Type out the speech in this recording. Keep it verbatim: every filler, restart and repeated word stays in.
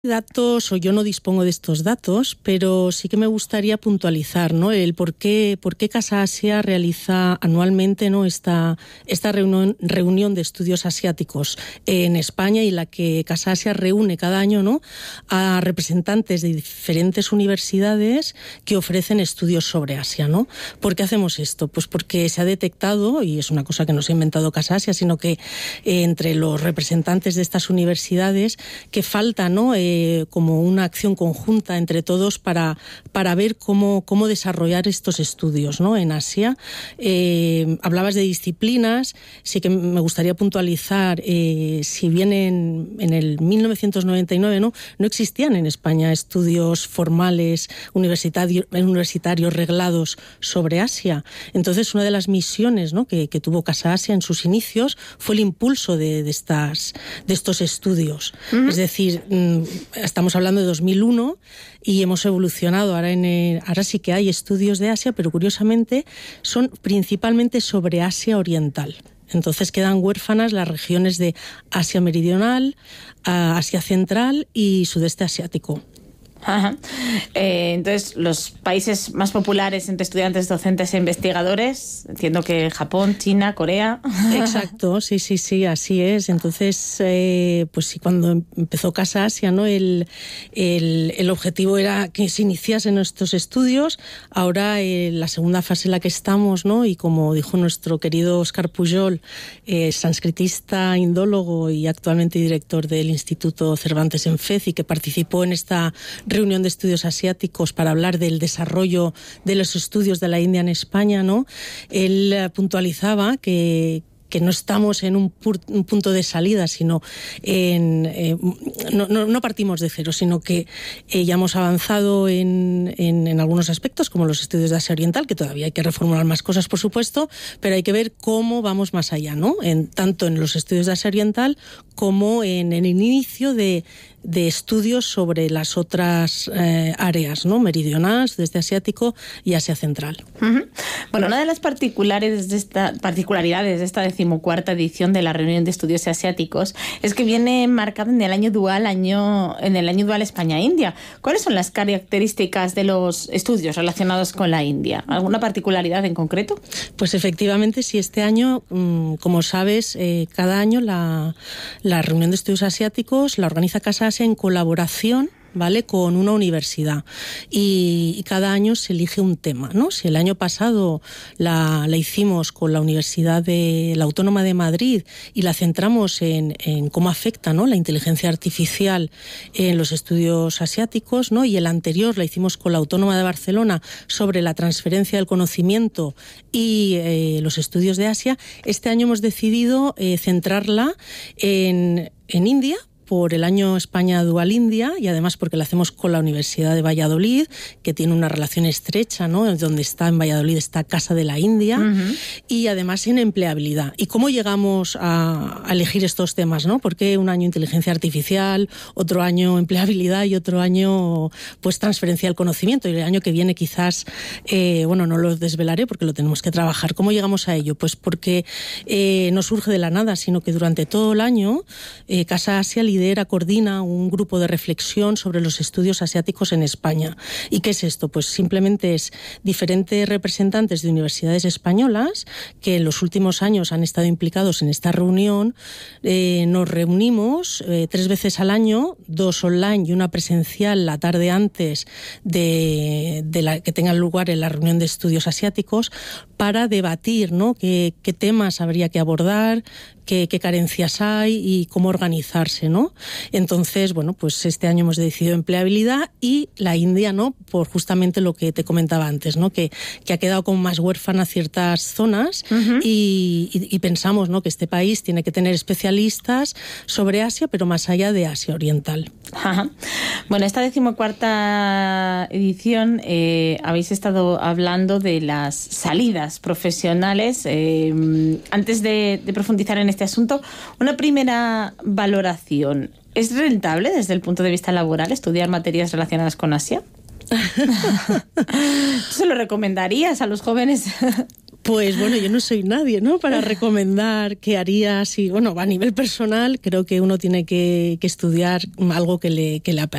datos, o yo no dispongo de estos datos, pero sí que me gustaría puntualizar, ¿no?, el por qué, por qué Casa Asia realiza anualmente, ¿no?, esta, esta reunión, reunión de estudios asiáticos en España, y la que Casa Asia reúne cada año, ¿no?, a representantes de diferentes universidades que ofrecen estudios sobre Asia, ¿no? ¿Por qué hacemos esto? Pues porque se ha detectado, y es una cosa que no se ha inventado Casa Asia, sino que eh, entre los representantes de estas universidades, que falta, ¿no?, eh, como una acción conjunta entre todos para, para ver cómo, cómo desarrollar estos estudios, ¿no?, en Asia. Eh, hablabas de disciplinas, sí que me gustaría puntualizar, eh, si bien en, en el mil novecientos noventa y nueve, ¿no?, no existían en España estudios formales universitarios, universitarios reglados sobre Asia. Entonces, una de las misiones, ¿no?, que, que tuvo Casa Asia en sus inicios fue el impulso de, de, estas, de estos estudios. Uh-huh. Es decir, estamos hablando de dos mil uno y hemos evolucionado. Ahora, en el, ahora sí que hay estudios de Asia, pero curiosamente son principalmente sobre Asia Oriental. Entonces quedan huérfanas las regiones de Asia Meridional, Asia Central y Sudeste Asiático. Ajá. Eh, entonces, los países más populares entre estudiantes, docentes e investigadores, entiendo que Japón, China, Corea. Exacto, sí, sí, sí, así es. Entonces, eh, pues sí, cuando empezó Casa Asia, ¿no?, el, el, el objetivo era que se iniciasen estos estudios. Ahora, eh, la segunda fase en la que estamos, ¿no?, y como dijo nuestro querido Óscar Pujol, eh, sanscritista, indólogo y actualmente director del Instituto Cervantes en Fez, y que participó en esta reunión de estudios asiáticos para hablar del desarrollo de los estudios de la India en España, ¿no? Él puntualizaba que que no estamos en un, pur, un punto de salida, sino en, eh, no, no, no partimos de cero, sino que eh, ya hemos avanzado en, en, en algunos aspectos, como los estudios de Asia Oriental, que todavía hay que reformular más cosas, por supuesto, pero hay que ver cómo vamos más allá, ¿no? En, tanto en los estudios de Asia Oriental como en, en el inicio de, de estudios sobre las otras eh, áreas, ¿no?, meridionales, desde Asiático y Asia Central. Uh-huh. Bueno, una de las particulares de esta, particularidades de esta decimocuarta edición de la reunión de estudios asiáticos es que viene marcada en el año dual, año, en el año dual España-India. ¿Cuáles son las características de los estudios relacionados con la India? ¿Alguna particularidad en concreto? Pues efectivamente, sí, este año, como sabes, eh, cada año la, la reunión de estudios asiáticos la organiza Casa Asia en colaboración, ¿vale?, con una universidad, y, y cada año se elige un tema, ¿no? Si el año pasado la, la hicimos con la Universidad de la Autónoma de Madrid y la centramos en, en cómo afecta, ¿no?, la inteligencia artificial en los estudios asiáticos, ¿no?, y el anterior la hicimos con la Autónoma de Barcelona sobre la transferencia del conocimiento y eh, los estudios de Asia, este año hemos decidido eh, centrarla en, en India, por el año España Dual India, y además porque lo hacemos con la Universidad de Valladolid, que tiene una relación estrecha, ¿no?, donde está en Valladolid esta Casa de la India, uh-huh. y además en empleabilidad. ¿Y cómo llegamos a, a elegir estos temas, ¿no? Porque un año inteligencia artificial, otro año empleabilidad y otro año pues transferencia del conocimiento, y el año que viene quizás, eh, bueno, no lo desvelaré porque lo tenemos que trabajar. ¿Cómo llegamos a ello? Pues porque eh, no surge de la nada, sino que durante todo el año eh, Casa Asia lidera lidera, coordina un grupo de reflexión sobre los estudios asiáticos en España. ¿Y qué es esto? Pues simplemente es diferentes representantes de universidades españolas que en los últimos años han estado implicados en esta reunión. Eh, nos reunimos eh, tres veces al año, dos online y una presencial la tarde antes de, de la que tenga lugar en la reunión de estudios asiáticos, para debatir, ¿no?, qué, qué temas habría que abordar, Qué, qué carencias hay y cómo organizarse, ¿no? Entonces, bueno, pues este año hemos decidido empleabilidad y la India, ¿no?, por justamente lo que te comentaba antes, ¿no?, que, que ha quedado como más huérfana ciertas zonas, uh-huh. y, y, y pensamos, ¿no?, que este país tiene que tener especialistas sobre Asia, pero más allá de Asia Oriental. Ajá. Bueno, esta decimocuarta edición eh, habéis estado hablando de las salidas profesionales. Eh, antes de, de profundizar en este asunto, una primera valoración. ¿Es rentable desde el punto de vista laboral estudiar materias relacionadas con Asia? ¿Se lo recomendarías a los jóvenes? Pues bueno, yo no soy nadie, ¿no?, para recomendar qué haría. Si, bueno, a nivel personal creo que uno tiene que, que estudiar algo que le, que le,